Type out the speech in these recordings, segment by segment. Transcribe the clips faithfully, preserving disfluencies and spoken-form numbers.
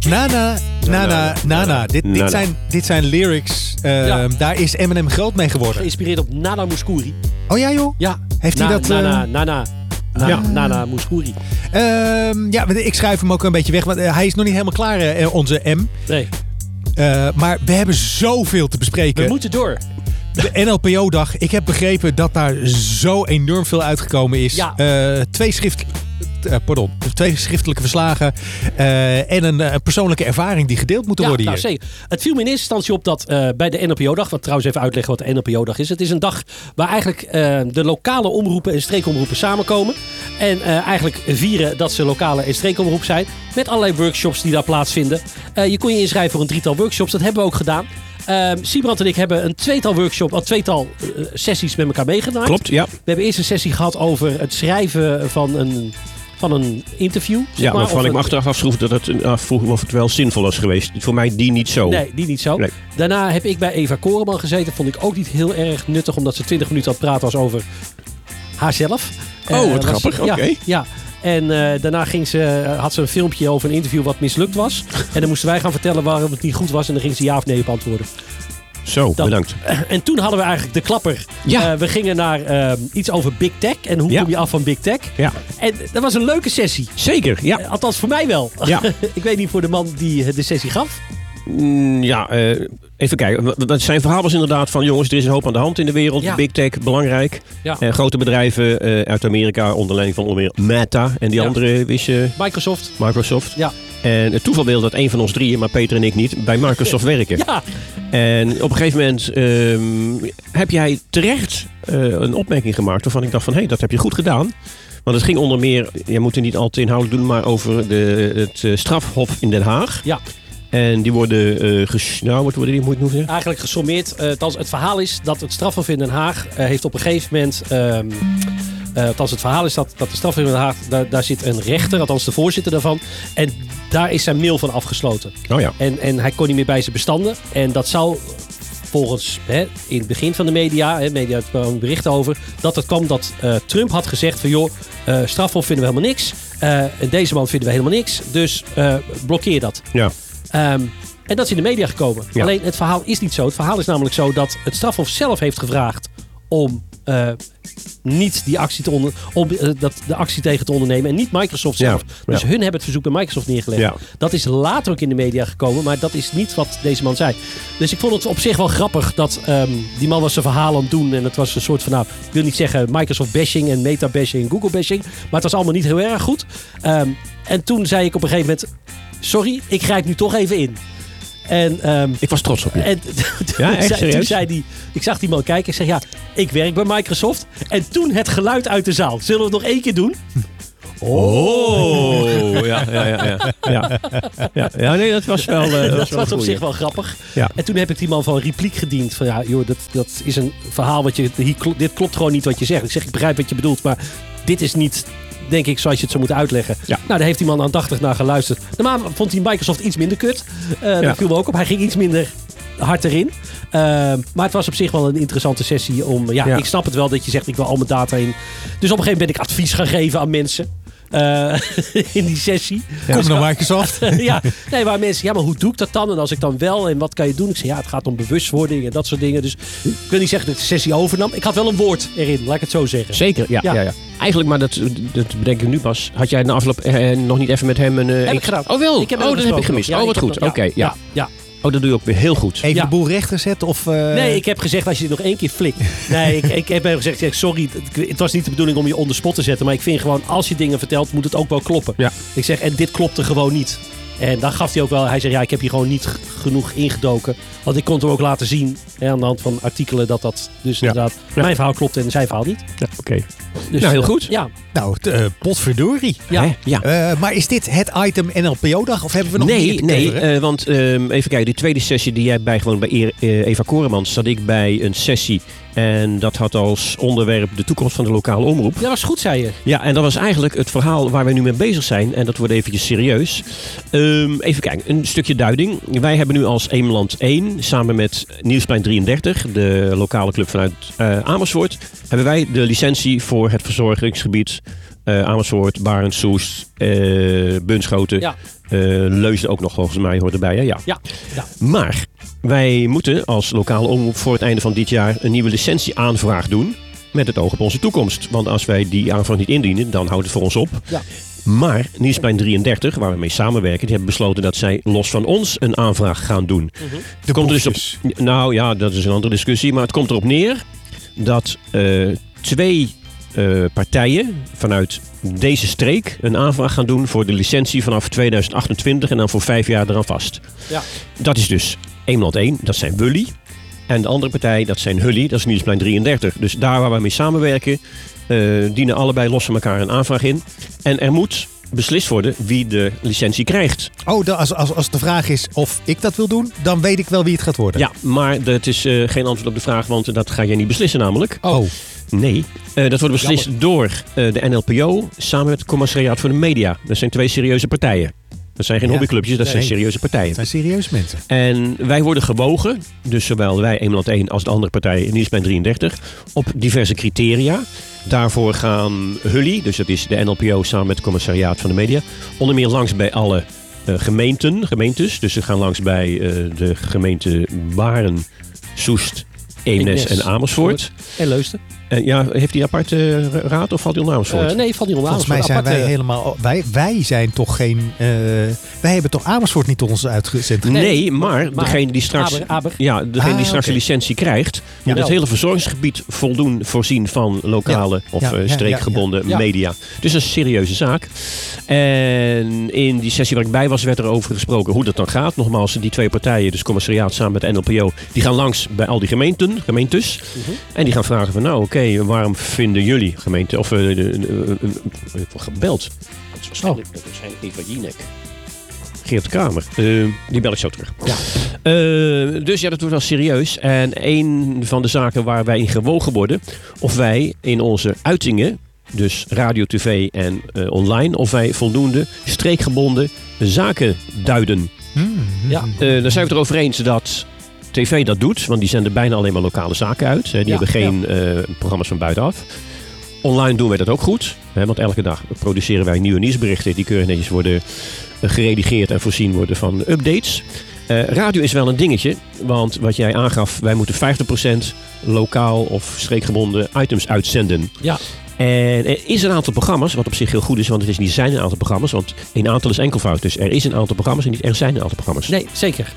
Nana, Nana, Nana. Dit, dit, Nana. zijn, dit zijn lyrics. Uh, ja. Daar is Eminem groot mee geworden. Geïnspireerd op Nana Mouskouri. Oh ja, joh? Ja. Heeft hij Na, dat... Nana, uh... Nana, Nana, ja. Nana Mouskouri. Uh, ja, ik schrijf hem ook een beetje weg. Want uh, hij is nog niet helemaal klaar, uh, onze M. Nee. Uh, maar we hebben zoveel te bespreken. We moeten door. De N L P O-dag. Ik heb begrepen dat daar zo enorm veel uitgekomen is. Ja. Uh, twee schrift... Uh, pardon, twee schriftelijke verslagen uh, en een uh, persoonlijke ervaring die gedeeld moeten ja, worden nou, hier. Zeker. Het viel me in eerste instantie op dat uh, bij de N L P O-dag, wat trouwens even uitleggen wat de N L P O-dag is. Het is een dag waar eigenlijk uh, de lokale omroepen en streekomroepen samenkomen. En uh, eigenlijk vieren dat ze lokale en streekomroep zijn. Met allerlei workshops die daar plaatsvinden. Uh, je kon je inschrijven voor een drietal workshops. Dat hebben we ook gedaan. Uh, Siebrand en ik hebben een tweetal workshop, een tweetal uh, sessies met elkaar meegemaakt. Klopt, ja. We hebben eerst een sessie gehad over het schrijven van een... van een interview. Zeg ja, maar, waarvan ik een... me achteraf afvroeg, dat het, afvroeg of het wel zinvol was geweest. Voor mij die niet zo. Nee, die niet zo. Nee. Daarna heb ik bij Eva Koreman gezeten. Vond ik ook niet heel erg nuttig, omdat ze twintig minuten aan het praten was over haarzelf. Oh, wat uh, grappig. Oké. Okay. Ja, ja. En uh, daarna ging ze, uh, had ze een filmpje over een interview wat mislukt was. En dan moesten wij gaan vertellen waarom het niet goed was. En dan ging ze ja of nee op antwoorden. Zo, dat, bedankt. En toen hadden we eigenlijk de klapper. Ja. Uh, we gingen naar uh, iets over Big Tech. En hoe ja. kom je af van Big Tech? Ja. En dat was een leuke sessie. Zeker, ja. Uh, althans voor mij wel. Ja. Ik weet niet voor de man die de sessie gaf. Mm, ja, uh, even kijken. Zijn verhaal was inderdaad van... jongens, er is een hoop aan de hand in de wereld. Ja. Big Tech, belangrijk. Ja. Uh, grote bedrijven uh, uit Amerika... onder leiding van onder meer Meta. En die ja. andere wist je... Microsoft. Microsoft. Ja. En het toeval wil dat een van ons drieën... maar Peter en ik niet... bij Microsoft werken. Ja. En op een gegeven moment... Um, heb jij terecht uh, een opmerking gemaakt... waarvan ik dacht van... hé, hey, dat heb je goed gedaan. Want het ging onder meer... je moet het niet altijd inhoudelijk doen... maar over de, het uh, strafhof in Den Haag. Ja. En die worden, uh, ges- nou, wat worden die, moet ik noemen? Eigenlijk gesommeerd. Uh, althans, het verhaal is dat het strafhof in Den Haag uh, heeft op een gegeven moment... Um, uh, althans, het verhaal is dat, dat de strafhof in Den Haag... Daar, daar zit een rechter, althans de voorzitter daarvan. En daar is zijn mail van afgesloten. Oh ja. En, en hij kon niet meer bij zijn bestanden. En dat zou volgens hè, in het begin van de media... Hè, media kwamen berichten over... dat het kwam dat uh, Trump had gezegd van... joh, uh, strafhof vinden we helemaal niks. Uh, deze man vinden we helemaal niks. Dus uh, blokkeer dat. Ja. Um, en dat is in de media gekomen. Ja. Alleen het verhaal is niet zo. Het verhaal is namelijk zo dat het strafhof zelf heeft gevraagd om uh, niet die actie te onder, om uh, dat, de actie tegen te ondernemen en niet Microsoft zelf. Ja. Dus ja. hun hebben het verzoek bij Microsoft neergelegd. Ja. Dat is later ook in de media gekomen, maar dat is niet wat deze man zei. Dus ik vond het op zich wel grappig dat um, die man was zijn verhaal aan het doen en het was een soort van, nou, ik wil niet zeggen Microsoft bashing en Meta bashing en Google bashing, maar het was allemaal niet heel erg goed. Um, en toen zei ik op een gegeven moment, sorry, ik grijp nu toch even in. En, um, ik was trots op je. En ja, echt zei, serieus? Toen zei die, ik zag die man kijken. Ik zeg, ja, ik werk bij Microsoft. En toen het geluid uit de zaal. Zullen we het nog één keer doen? Oh, ja, ja, ja, ja. ja. ja, ja nee, dat was wel. Uh, dat was, dat wel was op goeie. zich wel grappig. Ja. En toen heb ik die man van repliek gediend. Van ja, joh, dat, dat is een verhaal wat je. Hier, dit klopt gewoon niet wat je zegt. Ik zeg, ik begrijp wat je bedoelt, maar dit is niet. Denk ik, zoals je het zou moeten uitleggen. Ja. Nou, daar heeft die man aandachtig naar geluisterd. Normaal vond hij Microsoft iets minder kut. Uh, ja. Dat viel me ook op. Hij ging iets minder hard erin. Uh, maar het was op zich wel een interessante sessie. Om, ja, ja, ik snap het wel dat je zegt, ik wil al mijn data in. Dus op een gegeven moment ben ik advies gaan geven aan mensen. Uh, in die sessie. Ja, Kom naar Microsoft. ja, nee, waar mensen, ja, maar hoe doe ik dat dan? En als ik dan wel, en wat kan je doen? Ik zei, ja, het gaat om bewustwording en dat soort dingen. Dus ik wil niet zeggen dat ik de sessie overnam. Ik had wel een woord erin, laat ik het zo zeggen. Zeker, ja. ja. ja, ja. Eigenlijk, maar dat, dat bedenk ik nu pas. Had jij na afloop eh, nog niet even met hem een... Uh, heb ik gedaan. Oh wel? Ik heb oh, dat heb ik gemist. Ja, oh, wat goed. Oké, okay, ja. ja. ja. Oh, dat doe je ook weer heel goed. Even ja. de boel rechter zetten? Of, uh... Nee, ik heb gezegd als je dit nog één keer flikt. Nee, ik, ik heb gezegd, sorry, het was niet de bedoeling om je onder spot te zetten. Maar ik vind gewoon, als je dingen vertelt, moet het ook wel kloppen. Ja. Ik zeg, en dit klopte gewoon niet. En dan gaf hij ook wel, hij zei, ja, ik heb hier gewoon niet g- genoeg ingedoken. Want ik kon het hem ook laten zien, hè, aan de hand van artikelen, dat dat dus ja. inderdaad ja. mijn verhaal klopt en zijn verhaal niet. Ja, oké. Okay. Dus, nou, heel goed. Uh, ja. Nou, uh, potverdorie. Ja. ja. Uh, maar is dit het item N L P O-dag of hebben we nog nee, meer te Nee, nee, uh, want um, even kijken, die tweede sessie die jij bijgewoond bij uh, Eva Koremans, zat ik bij een sessie. En dat had als onderwerp de toekomst van de lokale omroep. Ja, dat was goed, zei je. Ja, en dat was eigenlijk het verhaal waar we nu mee bezig zijn. En dat wordt eventjes serieus. Um, even kijken, een stukje duiding. Wij hebben nu als Eemland één, samen met Nieuwsplein drieëndertig, de lokale club vanuit uh, Amersfoort, hebben wij de licentie voor het verzorgingsgebied Uh, Amersfoort, Barend, Soest, uh, Bunschoten. Ja. Uh, Leusden ook nog volgens mij hoort erbij. Hè? Ja. Ja. ja. Maar wij moeten als lokale omroep voor het einde van dit jaar een nieuwe licentieaanvraag doen. Met het oog op onze toekomst. Want als wij die aanvraag niet indienen, dan houdt het voor ons op. Ja. Maar Nieuwsplein drieëndertig, waar we mee samenwerken, die hebben besloten dat zij los van ons een aanvraag gaan doen. Mm-hmm. De komt er dus op, nou ja, dat is een andere discussie. Maar het komt erop neer dat uh, twee uh, partijen vanuit deze streek een aanvraag gaan doen voor de licentie vanaf tweeduizend achtentwintig en dan voor vijf jaar eraan vast. Ja. Dat is dus eenmaal één, dat zijn Wully. En de andere partij, dat zijn Hully, dat is Nieuwsplein drieëndertig. Dus daar waar we mee samenwerken, uh, dienen allebei los van elkaar een aanvraag in. En er moet beslist worden wie de licentie krijgt. Oh, de, als, als, als de vraag is of ik dat wil doen, dan weet ik wel wie het gaat worden. Ja, maar dat is uh, geen antwoord op de vraag, want dat ga jij niet beslissen namelijk. Oh. Nee, uh, dat wordt beslist Jammer. door uh, de N L P O samen met het Commissariaat voor de Media. Dat zijn twee serieuze partijen. Dat zijn geen ja, hobbyclubjes, dat nee, zijn serieuze partijen. Dat zijn serieuze mensen. En wij worden gewogen, dus zowel wij eenmaal één als de andere partij Nieuwsplein drieëndertig, op diverse criteria. Daarvoor gaan Hully, dus dat is de N L P O samen met het Commissariaat van de Media, onder meer langs bij alle uh, gemeenten, gemeentes. Dus ze gaan langs bij uh, de gemeenten Baren, Soest, Eemnes en Amersfoort. En Leusden. En ja, heeft hij een aparte uh, raad of valt hij onder Amersfoort? Uh, nee, valt niet onder Volgens Amersfoort. mij zijn aparte... wij helemaal... Wij, wij zijn toch geen... Uh, wij hebben toch Amersfoort niet tot ons uitgezet? Nee, nee maar, maar degene die straks, Aber, aber. Ja, degene ah, die straks okay. een licentie krijgt, moet ja, het hele verzorgingsgebied voldoen voorzien van lokale ja, of ja, uh, streekgebonden ja, ja, ja. media. Dus dat is een serieuze zaak. En in die sessie waar ik bij was, werd er over gesproken hoe dat dan gaat. Nogmaals, die twee partijen, dus commissariaat samen met de N L P O, die gaan langs bij al die gemeenten, gemeentes. Uh-huh. En die gaan vragen van, nou oké, okay, waarom vinden jullie gemeente, of uh, de, uh, uh, uh, gebeld. Dat is waarschijnlijk, oh. waarschijnlijk Eva Jinek. Geert Kramer. Uh, die bel ik zo terug. Ja. Uh, dus ja, dat wordt wel serieus. En een van de zaken waar wij in gewogen worden, of wij in onze uitingen, dus radio, tv en uh, online, of wij voldoende streekgebonden zaken duiden. Mm-hmm. Ja. Uh, daar zijn we het erover eens dat tv dat doet, want die zenden bijna alleen maar lokale zaken uit. Die ja, hebben geen ja. uh, programma's van buitenaf. Online doen wij dat ook goed, hè, want elke dag produceren wij nieuwe nieuwsberichten die keurig netjes worden uh, geredigeerd en voorzien worden van updates. Uh, radio is wel een dingetje, want wat jij aangaf, wij moeten vijftig procent lokaal of streekgebonden items uitzenden. Ja. En er is een aantal programma's, wat op zich heel goed is, want het is niet zijn een aantal programma's, want een aantal is enkelvoud. Dus er is een aantal programma's en niet er zijn een aantal programma's. Nee, zeker.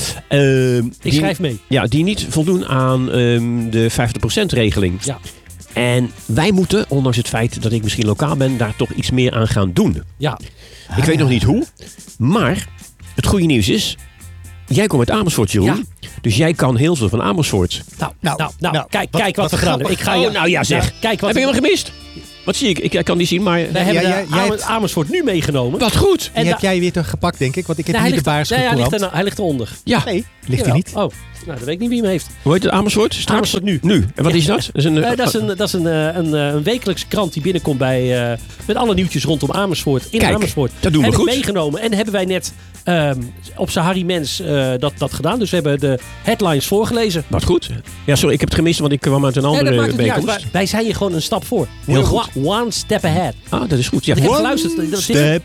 Uh, ik die, schrijf mee. Ja, die niet voldoen aan um, de vijftig procent regeling. Ja. En wij moeten, ondanks het feit dat ik misschien lokaal ben, daar toch iets meer aan gaan doen. Ja. Ik weet nog niet hoe, maar het goede nieuws is, jij komt uit Amersfoort, Jeroen. Ja. Dus jij kan heel veel van Amersfoort. Nou, nou, nou, nou, nou kijk, wat, kijk wat, wat we gedaan hebben. Ik ga je, oh, nou ja zeg. Nou, kijk wat heb ik hem gemist? Wat zie ik? Ik kan die zien, maar... Wij hebben ja, ja, Amer, hebt... Amersfoort nu meegenomen. Wat goed. En die heb jij weer gepakt, denk ik. Want ik heb nee, niet de baars nee, hij, ligt er, hij ligt eronder. Ja. Nee, ligt hij niet. Oh, nou, dan weet ik niet wie hem heeft. Hoe heet het? Amersfoort? Straks? Amersfoort nu. Nu. En wat ja. is dat? Dat is een, uh, dat is een, dat is een, een, een wekelijkse krant die binnenkomt bij... Uh, met alle nieuwtjes rondom Amersfoort. In Kijk, Amersfoort. dat doen we heb goed. Heb ik meegenomen. En hebben wij net um, op zijn Harry Mens uh, dat, dat gedaan. Dus we hebben de headlines voorgelezen. Wat goed. Ja, sorry, ik heb het gemist, want ik kwam uit een andere ja, bijeenkomst. Wij, wij zijn hier gewoon een stap voor. Heel We're goed. One step ahead. Ah, dat is goed. Ja. Ik heb One geluisterd. Dat step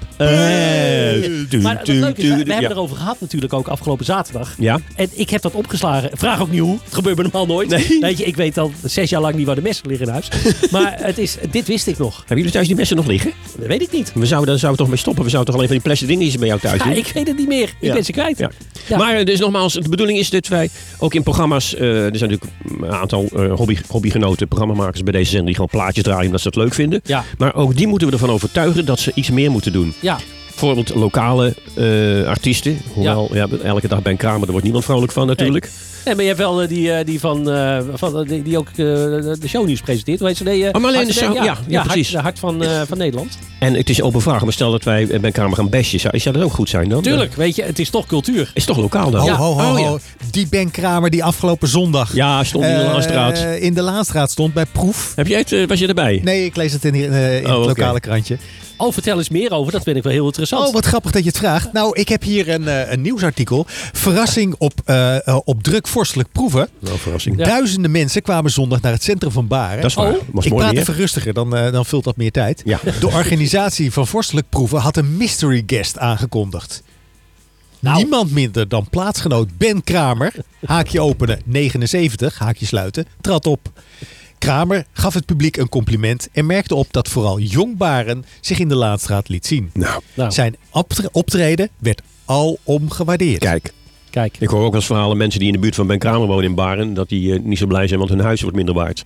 ahead. Maar het leuke is, we, we hebben erover gehad natuurlijk ook afgelopen zaterdag. Ja. En ik heb dat opgeslagen. Vraag ook niet hoe. Het gebeurt me normaal nooit. Nee. Weet je, ik weet al zes jaar lang niet waar de messen liggen in huis. Maar het is, dit wist ik nog. Hebben jullie thuis die messen nog liggen? Dat weet ik niet. We zouden daar zouden toch mee stoppen. We zouden toch alleen van die plastic dingetjes bij jou thuis doen? Ja, ik weet het niet meer. Ik ja. ben ze kwijt. Ja. Ja. Maar dus nogmaals, de bedoeling is dat wij ook in programma's... Uh, er zijn natuurlijk een aantal uh, hobby, hobbygenoten, programmamakers bij deze zender die gewoon plaatjes draaien omdat ze het leuk vinden. Ja. Maar ook die moeten we ervan overtuigen dat ze iets meer moeten doen. Ja. Bijvoorbeeld lokale uh, artiesten. Hoewel, ja. Ja, elke dag bij een Kramer, daar wordt niemand vrolijk van natuurlijk. Nee. Nee, maar je hebt wel uh, die, uh, die van, uh, van die, die ook uh, de shownieuws presenteert. Hoe heet ze? Nee, uh, oh, Marlene de Show, ja, ja, ja, precies. Hart, de hart van, uh, van Nederland. En het is open vraag, maar stel dat wij bij Kramer gaan bashen. Zou, zou dat ook goed zijn dan? Tuurlijk, weet je, het is toch cultuur. Is toch lokaal dan? Ho, Ja. ho, ho, Oh, ja. ho. Die Ben Kramer die afgelopen zondag... Ja, stond in de uh, Laanstraat. In de Laanstraat stond bij Proef. Heb jij het, uh, was je erbij? Nee, ik lees het in, uh, in oh, het okay. lokale krantje. Oh, vertel eens meer over. Dat vind ik wel heel interessant. Oh, wat grappig dat je het vraagt. Nou, ik heb hier een, uh, een nieuwsartikel. Verrassing op, uh, uh, op druk vorstelijk proeven. Nou, verrassing. Ja. Duizenden mensen kwamen zondag naar het centrum van Baren. Dat is waar. Oh, Was Ik mooi praat weer. even rustiger, dan, uh, dan vult dat meer tijd. Ja. De organisatie van vorstelijk proeven had een mystery guest aangekondigd. Nou. Niemand minder dan plaatsgenoot Ben Kramer, haakje openen negenenzeventig, haakje sluiten, trad op. Kramer gaf het publiek een compliment en merkte op dat vooral jong Baren zich in de Laanstraat liet zien. Nou, Nou, Zijn optre- optreden werd alom gewaardeerd. kijk. kijk. Ik hoor ook wel eens verhalen mensen die in de buurt van Ben Kramer wonen in Baren. Dat die uh, niet zo blij zijn, want hun huis wordt minder waard.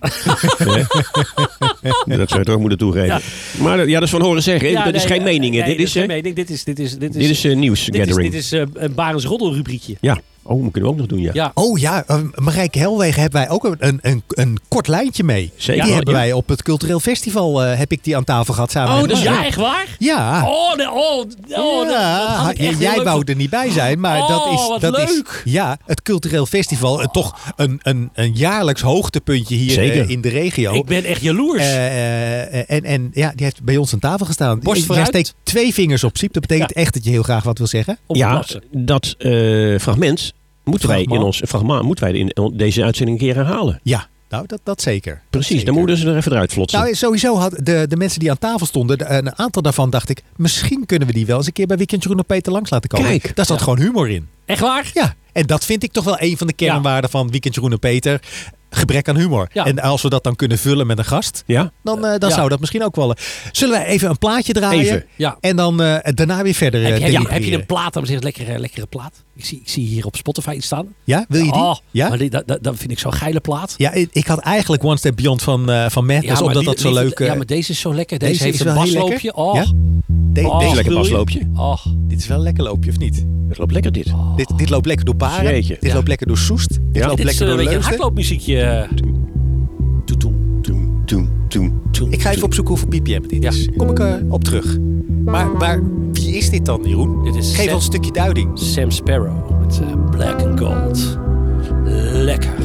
Nee? Dat zou je toch moeten toegeven. Ja. Maar uh, ja, dat is van horen zeggen. Ja, dat is nee, geen eh, meningen. nee, dit dit is, geen uh, mening. Dit is, dit is, dit is, dit is uh, nieuws dit is, gathering. dit is uh, een Barens roddelrubriekje. Ja. Oh, dat kunnen we ook nog doen, ja. Ja. Oh ja, uh, Marijke Helwegen hebben wij ook een, een, een, een kort lijntje mee. Zeker. Die Ja, hebben ja. wij op het cultureel festival, uh, heb ik die aan tafel gehad samen Oh, met dat is Mark. ja, echt waar? Ja. Oh, nee, oh, oh dat, ja, dat had ik echt heel jij leuk wou gevonden. er niet bij zijn, maar Oh, dat is wat dat leuk. is ja het cultureel festival, een, toch een, een, een jaarlijks hoogtepuntje hier Zeker. uh, in de regio. Ik ben echt jaloers. Uh, uh, en, en ja, die heeft bij ons aan tafel gestaan. Borst Jij vooruit. steekt twee vingers op Siep. Dat betekent echt dat je heel graag wat wil zeggen. Op Ja, plassen. dat uh, fragment moeten wij in Fragment. ons fragment moeten wij in deze uitzending een keer herhalen. Ja, nou dat, dat zeker. Precies, Zeker. dan moeten ze er even eruit flotsen. Nou, sowieso had de, de mensen die aan tafel stonden, de- een aantal daarvan dacht ik, misschien kunnen we die wel eens een keer bij Weekend Jeroen of Peter langs laten komen. Kijk. Daar zat Ja. gewoon humor in. Echt waar? Ja, en dat vind ik toch wel een van de kernwaarden van Weekend Jeroen en Peter. Gebrek aan humor. Ja. En als we dat dan kunnen vullen met een gast, ja? dan, eh, dan Ja. zou dat misschien ook wel. eh. Zullen wij even een plaatje draaien? Even. Ja. En dan eh, daarna weer verder. eh, Heb, heb, je, delibereren. heb je een plaat, dan zegt lekkere, lekkere plaat? Ik zie, ik zie hier op Spotify iets staan. Ja, wil je die? Oh, ja? maar die, dat, dat, dat vind ik zo'n geile plaat. Ja, ik ik had eigenlijk One Step Beyond van, eh van Madness, maar omdat die- dat zo die- leuk... eh, Ja, maar deze is zo lekker. Deze, deze heeft is een wel heel basloopje. lekker. Oh, Ja? de- Oh. deze, Lekker bedoel je? basloopje. oh. dit is wel een lekker loopje, of niet? Het loopt lekker dit. Dit, dit loopt lekker door Baren. Jeetje. Dit Ja. loopt lekker door Soest. Dit Ja. loopt Dit is lekker een door beetje een Leusden. hardloopmuziekje. Toetoem, Toen, toen, toen. toem, Ik ga even toem. opzoeken hoeveel B P M dit Ja. is. Kom ik eh, op terug. Maar, maar wie is dit dan, Jeroen? Dit is Geef Sam- ons een stukje duiding. Sam Sparrow met eh, Black and Gold. Lekker.